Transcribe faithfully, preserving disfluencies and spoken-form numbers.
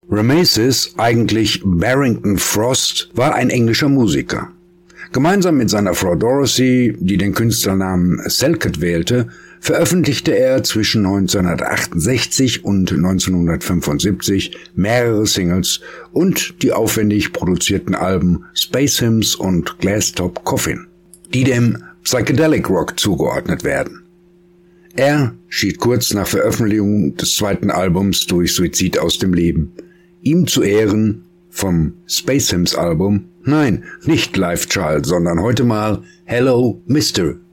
Rameses, eigentlich Barrington Frost, war ein englischer Musiker. Gemeinsam mit seiner Frau Dorothy, die den Künstlernamen Selkett wählte, veröffentlichte er zwischen neunzehnhundertachtundsechzig und neunzehnhundertfünfundsiebzig mehrere Singles und die aufwendig produzierten Alben Space Hymns und Glasstop Coffin, die dem Psychedelic Rock zugeordnet werden. Er schied kurz nach Veröffentlichung des zweiten Albums durch Suizid aus dem Leben. Ihm zu Ehren vom Space Hymns Album, nein, nicht Live Child, sondern heute mal Hello Mister